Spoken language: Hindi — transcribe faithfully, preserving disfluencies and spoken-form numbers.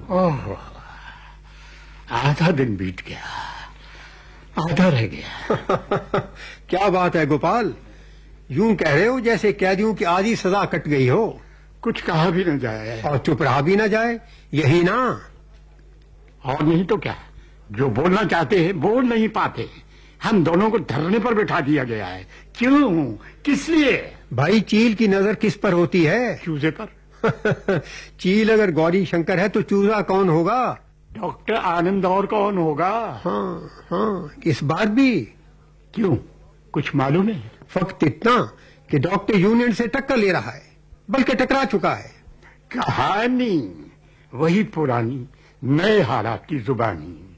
ओह, आधा दिन बीत गया, आधा रह गया। क्या बात है गोपाल, यूं कह रहे हो जैसे कैदियों की आधी सजा कट गई हो। कुछ कहा भी न जाए और चुप रहा भी न जाए, यही ना। और नहीं तो क्या, जो बोलना चाहते हैं बोल नहीं पाते। हम दोनों को धरने पर बैठा दिया गया है। क्यों, किस लिए? भाई चील की नजर किस पर होती है? चूजे पर। चील अगर गौरी शंकर है तो चूजा कौन होगा? डॉक्टर आनंद और कौन होगा? हाँ हाँ, इस बार भी। क्यों, कुछ मालूम है? फक्त इतना कि डॉक्टर यूनियन से टक्कर ले रहा है, बल्कि टकरा चुका है। कहानी वही पुरानी, नए हालात की जुबानी।